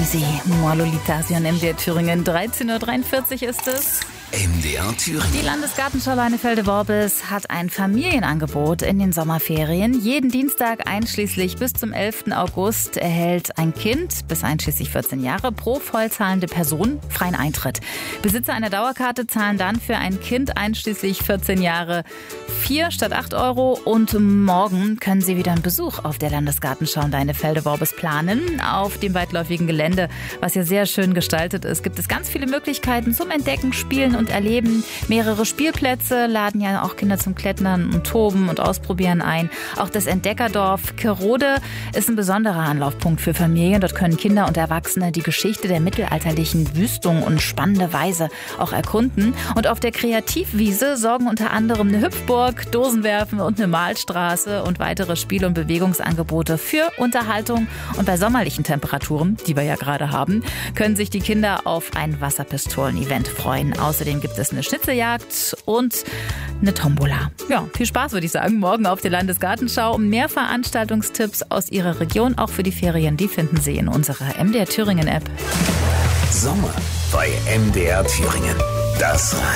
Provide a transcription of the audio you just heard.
Easy. Moi Lolita, Sie an MDR Thüringen. 13.43 Uhr ist es. MDR Thüringen. Die Landesgartenschau Leinefelde-Worbis hat ein Familienangebot in den Sommerferien. Jeden Dienstag einschließlich bis zum 11. August erhält ein Kind bis einschließlich 14 Jahre pro vollzahlende Person freien Eintritt. Besitzer einer Dauerkarte zahlen dann für ein Kind einschließlich 14 Jahre 4 statt 8 Euro. Und morgen können Sie wieder einen Besuch auf der Landesgartenschau Leinefelde-Worbis planen. Auf dem weitläufigen Gelände, was ja sehr schön gestaltet ist, gibt es ganz viele Möglichkeiten zum Entdecken, Spielen und Erleben. Mehrere Spielplätze laden ja auch Kinder zum Klettern und Toben und Ausprobieren ein. Auch das Entdeckerdorf Kerode ist ein besonderer Anlaufpunkt für Familien. Dort können Kinder und Erwachsene die Geschichte der mittelalterlichen Wüstung und spannende Weise auch erkunden. Und auf der Kreativwiese sorgen unter anderem eine Hüpfburg, Dosenwerfen und eine Malstraße und weitere Spiel- und Bewegungsangebote für Unterhaltung. Und bei sommerlichen Temperaturen, die wir ja gerade haben, können sich die Kinder auf ein Wasserpistolen-Event freuen. Außerdem gibt es eine Schnitzeljagd und eine Tombola. Ja, viel Spaß, würde ich sagen, morgen auf der Landesgartenschau. Mehr Veranstaltungstipps aus Ihrer Region, auch für die Ferien, die finden Sie in unserer MDR Thüringen App. Sommer bei MDR Thüringen. Das